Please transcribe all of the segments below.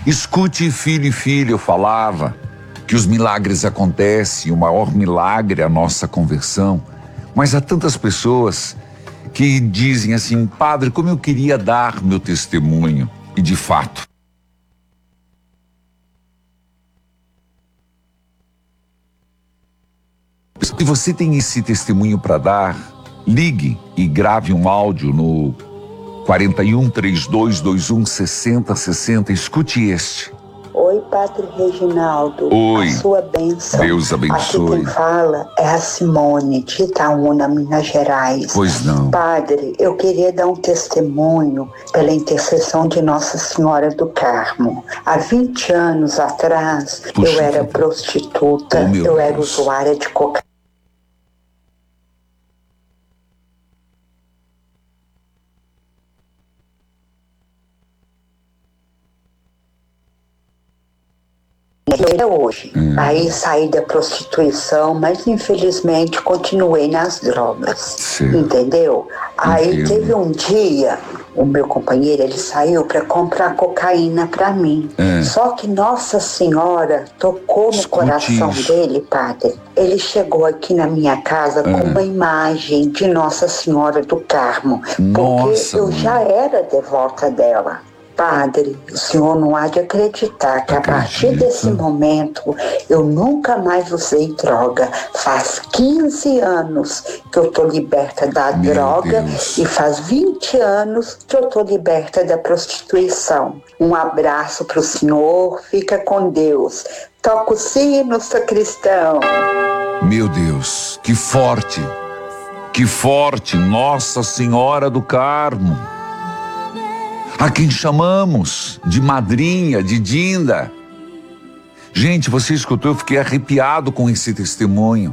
Escute, filho e filha, eu falava que os milagres acontecem, o maior milagre é a nossa conversão. Mas há tantas pessoas que dizem assim: padre, como eu queria dar meu testemunho. E de fato, se você tem esse testemunho para dar, ligue e grave um áudio no 41-3221-6060. Escute este. Oi, Padre Reginaldo. Oi. A sua bênção. Deus abençoe. Aqui quem fala é a Simone, de Itaúna, Minas Gerais. Pois não. Padre, eu queria dar um testemunho pela intercessão de Nossa Senhora do Carmo. Há 20 anos atrás, eu era prostituta, eu era usuária de cocaína. Hoje. Aí saí da prostituição, mas infelizmente continuei nas drogas. Sim. Entendeu? Aí teve um dia, o meu companheiro, ele saiu para comprar cocaína para mim. Só que Nossa Senhora tocou no coração dele, padre. Ele chegou aqui na minha casa com uma imagem de Nossa Senhora do Carmo. Porque eu já era devota dela. Padre, o senhor não há de acreditar que a partir desse momento eu nunca mais usei droga. Faz 15 anos que eu estou liberta da droga e faz 20 anos que eu estou liberta da prostituição. Um abraço para o senhor, fica com Deus. Toca o sino, sacristão. Meu Deus, que forte, Nossa Senhora do Carmo. A quem chamamos de madrinha, de Dinda. Gente, você escutou, eu fiquei arrepiado com esse testemunho.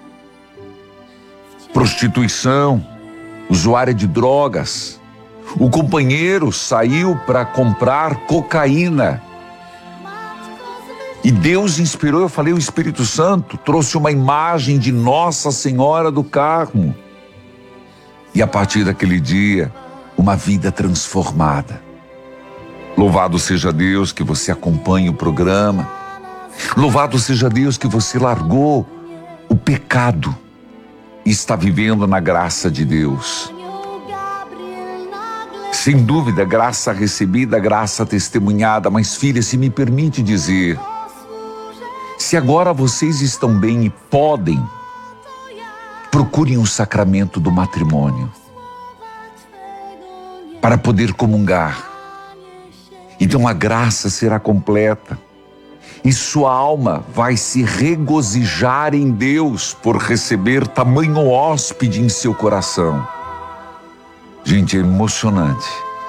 Prostituição, usuária de drogas. O companheiro saiu para comprar cocaína. E Deus inspirou, eu falei, o Espírito Santo trouxe uma imagem de Nossa Senhora do Carmo. E a partir daquele dia, uma vida transformada. Louvado seja Deus que você acompanha o programa. Louvado seja Deus que você largou o pecado e está vivendo na graça de Deus. Sem dúvida, graça recebida, graça testemunhada. Mas filha, se me permite dizer, se agora vocês estão bem e podem, procurem o sacramento do matrimônio para poder comungar. Então a graça será completa e sua alma vai se regozijar em Deus por receber tamanho hóspede em seu coração. Gente, é emocionante.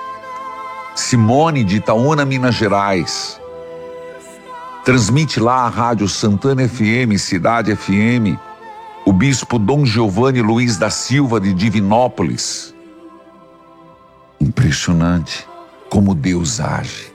Simone de Itaúna, Minas Gerais, transmite lá a Rádio Santana FM, Cidade FM, o bispo Dom Giovanni Luiz da Silva de Divinópolis. Impressionante como Deus age.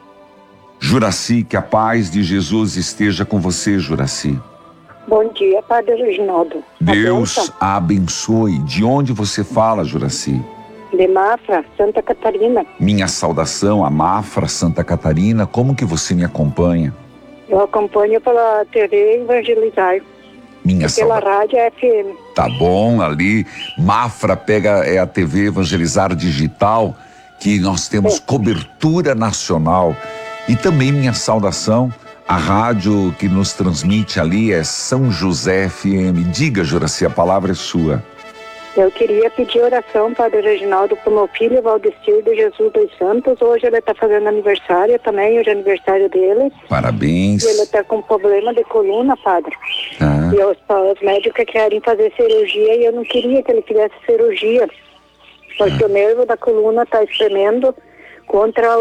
Juraci, que a paz de Jesus esteja com você, Juraci. Bom dia, Padre Reginaldo. Deus a abençoe. De onde você fala, Juraci? De Mafra, Santa Catarina. Minha saudação a Mafra, Santa Catarina. Como que você me acompanha? Eu acompanho pela TV Evangelizar. Pela rádio FM. Tá bom, ali Mafra pega a TV Evangelizar Digital, que nós temos cobertura nacional. E também minha saudação, a rádio que nos transmite ali é São José FM. Diga, Juraci, a palavra é sua. Eu queria pedir oração, Padre Reginaldo, para o meu filho Valdecir de Jesus dos Santos. Hoje ele está fazendo aniversário também, hoje é aniversário dele. Parabéns. E ele está com problema de coluna, Padre. E os médicos querem fazer cirurgia e eu não queria que ele fizesse cirurgia, porque o nervo da coluna está espremendo contra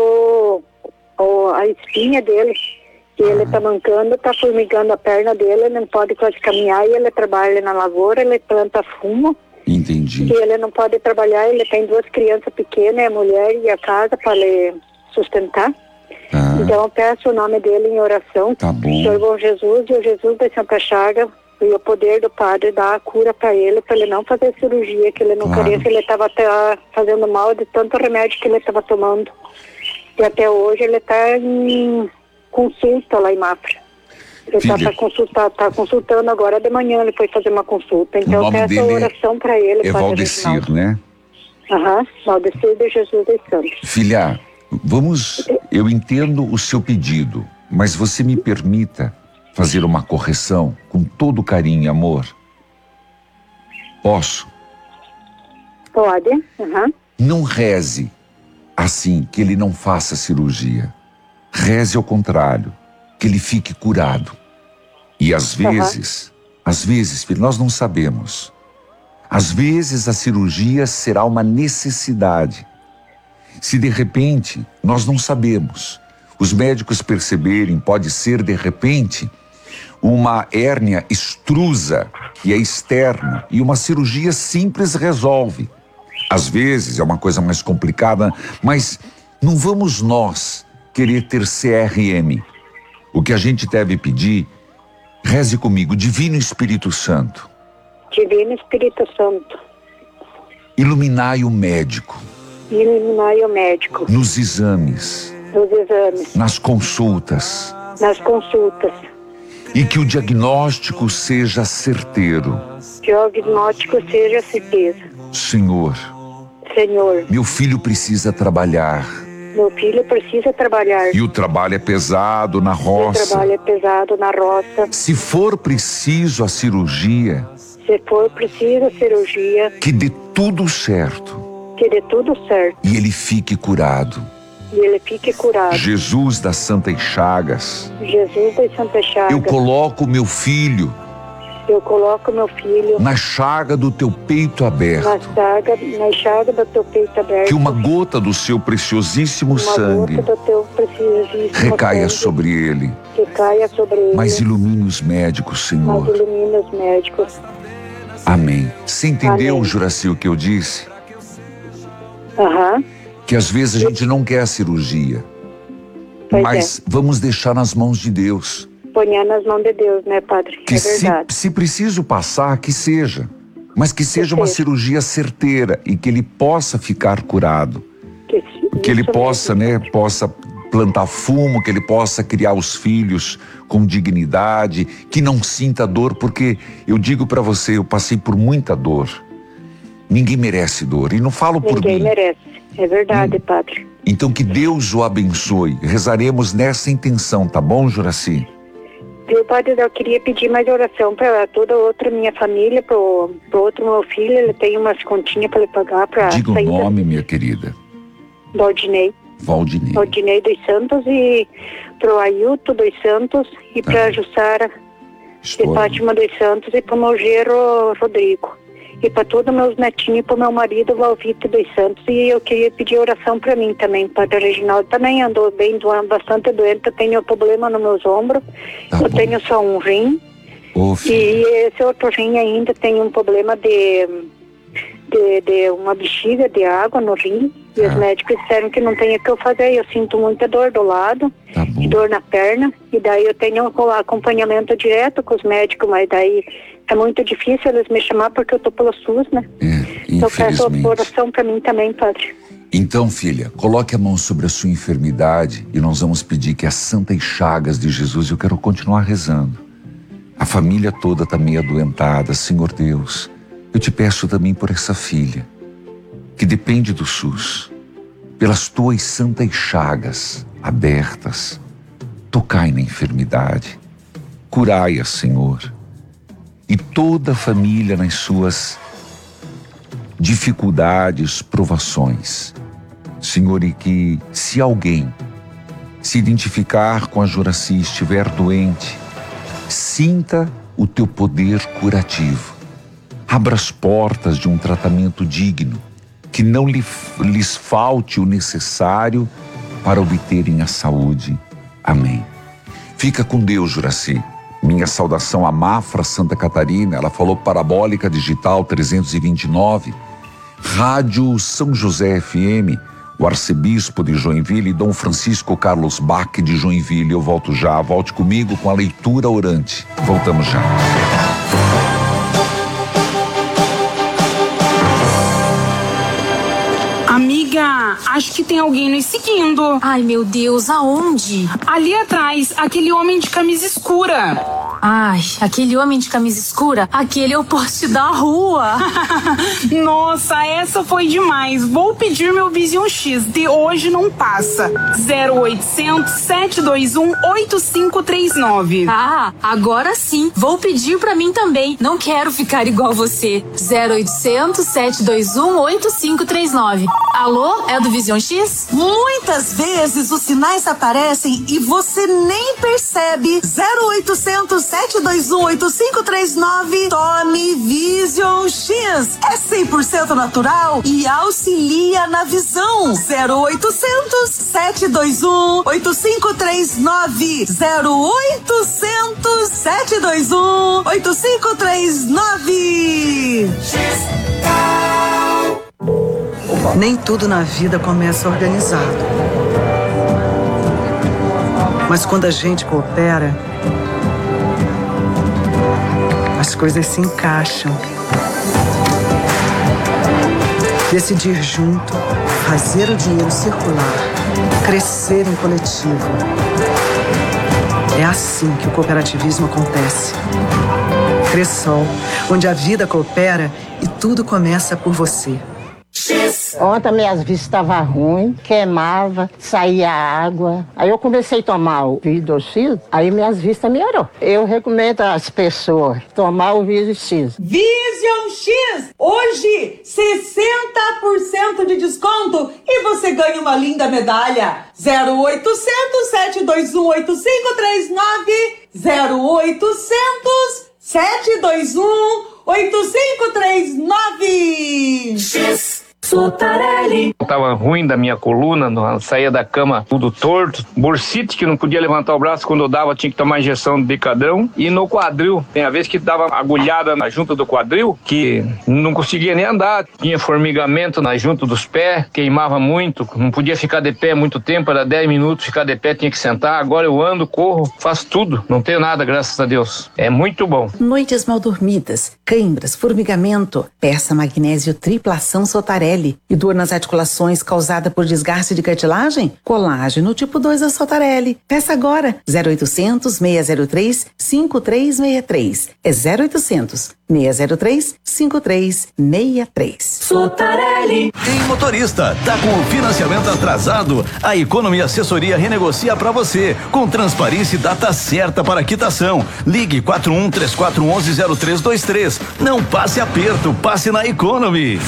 a espinha dele. E ele está mancando, está formigando a perna dele, ele não pode quase caminhar, e ele trabalha na lavoura, ele planta fumo. Entendi. E ele não pode trabalhar, ele tem 2 crianças pequenas, a mulher e a casa para ele sustentar. Então eu peço o nome dele em oração. Tá bom. Senhor bom Jesus, e o Jesus da Santa Chaga, e o poder do Padre dar a cura para ele não fazer cirurgia, que ele não queria, que ele estava até fazendo mal de tanto remédio que ele estava tomando. E até hoje ele está em consulta lá em Mafra. Ele está consultando agora de manhã, ele foi fazer uma consulta. Então eu peço oração para ele. É Valdecir, né? Valdecir de Jesus dos Santos. Filha, eu entendo o seu pedido, mas você me permita fazer uma correção com todo carinho e amor? Posso? Pode. Não reze assim, que ele não faça cirurgia. Reze ao contrário, que ele fique curado. E às vezes, filho, nós não sabemos. Às vezes a cirurgia será uma necessidade. Se de repente, nós não sabemos, os médicos perceberem, pode ser de repente uma hérnia extrusa, que é externa, e uma cirurgia simples resolve. Às vezes é uma coisa mais complicada, mas não vamos nós querer ter CRM. O que a gente deve pedir, reze comigo, Divino Espírito Santo. Divino Espírito Santo. Iluminai o médico. Iluminai o médico. Nos exames. Nos exames. Nas consultas. Nas consultas. E que o diagnóstico seja certeiro. Que o diagnóstico seja certeiro. Senhor, meu filho precisa trabalhar. Meu filho precisa trabalhar. E o trabalho é pesado na roça. O trabalho é pesado na roça. Se for preciso a cirurgia. Se for preciso a cirurgia. Que dê tudo certo. Que dê tudo certo. E ele fique curado. E ele fique curado. Jesus das Santas Chagas. Jesus das Santas Chagas. Eu coloco meu filho. Eu coloco meu filho na chaga do teu peito aberto. Na chaga do teu peito aberto. Que uma gota do seu preciosíssimo sangue recaia sobre ele. Recaia sobre ele. Mas ilumine os médicos, Senhor. Mas ilumine os médicos. Amém. Você entendeu, Juraci, o que eu disse? Que às vezes a gente não quer a cirurgia. Mas vamos deixar nas mãos de Deus. Ponhar nas mãos de Deus, né, Padre? Que é verdade. Se preciso passar, que seja. Mas que seja uma cirurgia certeira e que ele possa ficar curado. Que ele possa, possa plantar fumo, que ele possa criar os filhos com dignidade, que não sinta dor, porque eu digo para você, eu passei por muita dor. Ninguém merece dor, e não falo por mim. Ninguém merece, é verdade, Padre. Então que Deus o abençoe. Rezaremos nessa intenção, tá bom, Juraci? Viu, Padre, eu queria pedir mais oração para toda outra minha família, pro outro meu filho, ele tem umas continhas para ele pagar para diga o nome, minha querida. Valdinei dos Santos, e pro Ailton dos Santos, e pra Jussara de Fátima dos Santos, e pro meu genro Rodrigo, e para todos meus netinhos, e pro meu marido Valvito dos Santos. E eu queria pedir oração para mim também, Padre Reginaldo. Também andou bem, bastante doente, eu tenho problema nos meus ombros, eu tenho só um rim, e esse outro rim ainda tem um problema de uma bexiga de água no rim, e os médicos disseram que não tem o que eu fazer. Eu sinto muita dor do lado, e dor na perna, e daí eu tenho um acompanhamento direto com os médicos, mas daí é muito difícil eles me chamar porque eu tô pelo SUS, né? Então peço oração para mim também, Padre. Então, filha, coloque a mão sobre a sua enfermidade e nós vamos pedir que as santas chagas de Jesus, eu quero continuar rezando. A família toda está meio adoentada, Senhor Deus. Eu te peço também por essa filha, que depende do SUS, pelas tuas santas chagas abertas, tocai na enfermidade, curai-a, Senhor, e toda a família nas suas dificuldades, provações. Senhor, e que se alguém se identificar com a Juraci e estiver doente, sinta o teu poder curativo. Abra as portas de um tratamento digno, que não lhes falte o necessário para obterem a saúde. Amém. Fica com Deus, Juraci. Minha saudação a Mafra, Santa Catarina. Ela falou Parabólica Digital 329, Rádio São José FM, o arcebispo de Joinville, Dom Francisco Carlos Bach de Joinville. Eu volto já, volte comigo com a leitura orante. Voltamos já. Amiga, Ana, acho que tem alguém nos seguindo. Ai, meu Deus, aonde? Ali atrás, aquele homem de camisa escura. Ai, aquele homem de camisa escura? Aquele é o poste da rua. Nossa, essa foi demais. Vou pedir meu Vision X. De hoje não passa. 0800 721 8539. Ah, agora sim. Vou pedir pra mim também. Não quero ficar igual você. 0800 721 8539. Alô, é do Vision X? Muitas vezes os sinais aparecem e você nem percebe. 0800 721 8539. Tome Vision X. É 100% natural e auxilia na visão. 0800 721 8539. 0800 721 8539. Nem tudo na vida começa organizado. Mas quando a gente coopera, as coisas se encaixam. Decidir junto, fazer o dinheiro circular, crescer em coletivo. É assim que o cooperativismo acontece. Cressol, onde a vida coopera e tudo começa por você. Ontem minhas vistas estavam ruins, queimava, saía água. Aí eu comecei a tomar o Vision X, aí minhas vistas melhorou. Eu recomendo às pessoas tomar o Vision X. Vision X! Hoje, 60% de desconto e você ganha uma linda medalha. 0800 721 8539. 0800 721 8539. Sotarelli. Tava ruim da minha coluna, saía da cama tudo torto, bursite que não podia levantar o braço, quando eu dava tinha que tomar injeção de Decadrão, e no quadril, tem a vez que dava agulhada na junta do quadril, que não conseguia nem andar, tinha formigamento na junta dos pés, queimava muito, não podia ficar de pé muito tempo, era 10 minutos ficar de pé, tinha que sentar. Agora eu ando, corro, faço tudo, não tenho nada, graças a Deus. É muito bom. Noites mal dormidas, câimbras, formigamento, peça magnésio triplação Sotarelli. E dor nas articulações causada por desgaste de cartilagem? Colágeno tipo 2 da Sotarelli. Peça agora. 0800 603 5363. É 0800 603 5363. Sotarelli. Ei, motorista, tá com o financiamento atrasado? A Economy Assessoria renegocia pra você, com transparência e data certa para quitação. Ligue 41 3411 0323. Não passe aperto, passe na Economy.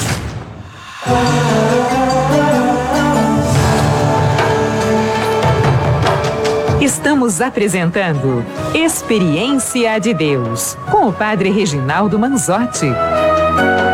Estamos apresentando Experiência de Deus com o Padre Reginaldo Manzotti.